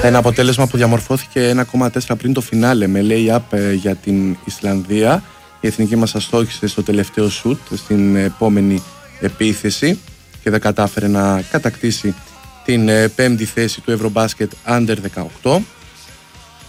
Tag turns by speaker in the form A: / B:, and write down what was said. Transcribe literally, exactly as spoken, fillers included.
A: Ένα αποτέλεσμα που διαμορφώθηκε ένα κόμμα τέσσερα πριν το φινάλε με lay-up για την Ισλανδία. Η εθνική μας αστόχησε στο τελευταίο σουτ στην επόμενη επίθεση και δεν κατάφερε να κατακτήσει την πέμπτη θέση του Ευρωμπάσκετ Under δεκαοκτώ.